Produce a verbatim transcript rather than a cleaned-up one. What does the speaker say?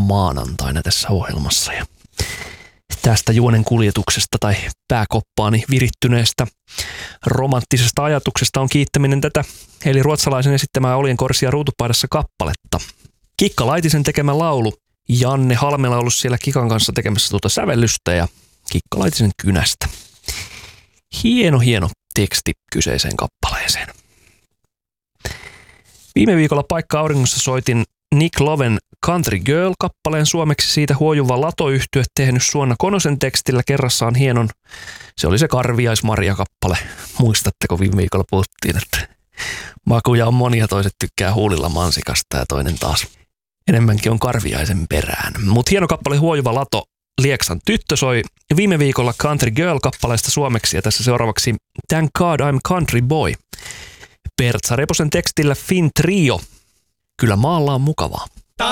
maanantaina tässä ohjelmassa. Ja tästä juonen kuljetuksesta tai pääkoppaani virittyneestä romanttisesta ajatuksesta on kiittäminen tätä, eli ruotsalaisen esittämää Oljenkorsia ruutupaidassa kappaletta. Kikka Laitisen tekemä laulu. Janne Halmela on ollut siellä Kikan kanssa tekemässä tuota sävellystä ja Kikka Laitisen kynästä. Hieno, hieno teksti kyseiseen kappaleeseen. Viime viikolla Paikka auringossa soitin Nick Loven Country Girl-kappaleen suomeksi, siitä huojuva Lato-yhtye tehnyt Suonna Konosen tekstillä kerrassaan hienon. Se oli se Karviais-Maria-kappale. Muistatteko, viime viikolla puhuttiin, että makuja on monia, toiset tykkää huulilla mansikasta ja toinen taas enemmänkin on Karviaisen perään. Mutta hieno kappale huojuva Lato, Lieksan tyttö soi viime viikolla Country Girl-kappaleesta suomeksi ja tässä seuraavaksi Thank God I'm Country Boy. Pertsa Reposen tekstillä Fin Trio. Kyllä maalla on mukavaa.